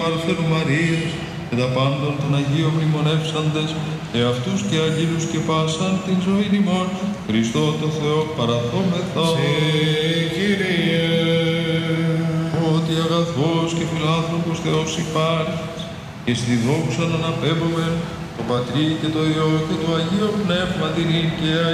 Παρθένου Μαρίας και τα πάντων των Αγίων μνημονεύσαντες, εαυτούς και αγγείλους και πάσαν την ζωή ημών, Χριστό το Θεό παραθόμεθα. Σε Κύριε. Ότι αγαθός και φιλάνθρωπος Θεός υπάρχεις, και στη δόξα να αναπέμπομεν το Πατρί και το Υιό και το Αγίο Πνεύμα την